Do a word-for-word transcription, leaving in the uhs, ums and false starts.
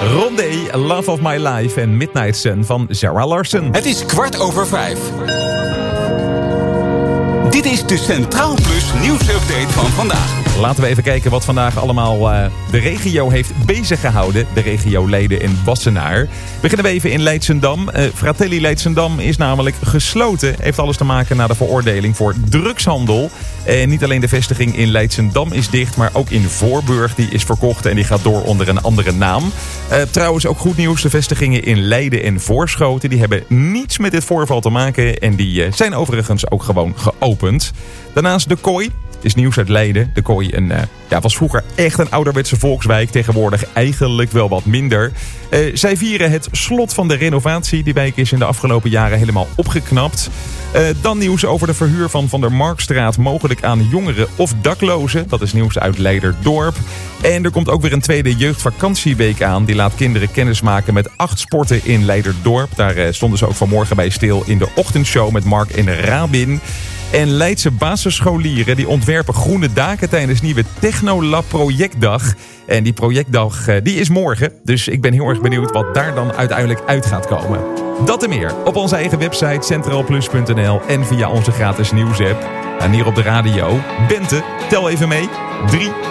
Rondé, Love of My Life en Midnight Sun van Zara Larsson. Het is kwart over vijf. Dit is de Centraal Plus nieuwsupdate van vandaag. Laten we even kijken wat vandaag allemaal uh, de regio heeft bezig gehouden. De regio Leiden en Wassenaar. Beginnen we even in Leidschendam. Uh, Fratelli Leidschendam is namelijk gesloten. Heeft alles te maken na de veroordeling voor drugshandel. En niet alleen de vestiging in Leidschendam is dicht, maar ook in Voorburg die is verkocht en die gaat door onder een andere naam. Uh, trouwens ook goed nieuws, de vestigingen in Leiden en Voorschoten die hebben niets met dit voorval te maken en die uh, zijn overigens ook gewoon geopend. Daarnaast de Kooi. Is nieuws uit Leiden. De Kooi een, uh, ja, was vroeger echt een ouderwetse volkswijk. Tegenwoordig eigenlijk wel wat minder. Uh, zij vieren het slot van de renovatie. Die wijk is in de afgelopen jaren helemaal opgeknapt. Uh, dan nieuws over de verhuur van Van der Markstraat. Mogelijk aan jongeren of daklozen. Dat is nieuws uit Leiderdorp. En er komt ook weer een tweede jeugdvakantieweek aan. Die laat kinderen kennismaken met acht sporten in Leiderdorp. Daar uh, stonden ze ook vanmorgen bij stil in de ochtendshow met Mark en Rabin. En Leidse basisscholieren die ontwerpen groene daken tijdens nieuwe Technolab projectdag. En die projectdag die is morgen. Dus ik ben heel erg benieuwd wat daar dan uiteindelijk uit gaat komen. Dat en meer op onze eigen website centraalplus punt n l en via onze gratis nieuwsapp. En hier op de radio, Bente, tel even mee. drie,